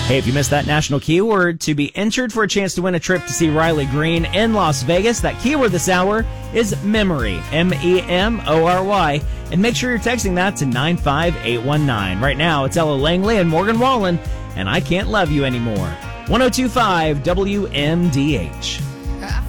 Hey, if you missed that national keyword, to be entered for a chance to win a trip to see Riley Green in Las Vegas, that keyword this hour is memory, M-E-M-O-R-Y, and make sure you're texting that to 95819. Right now, it's Ella Langley and Morgan Wallen, and I Can't Love You Anymore. 102.5 WMDH.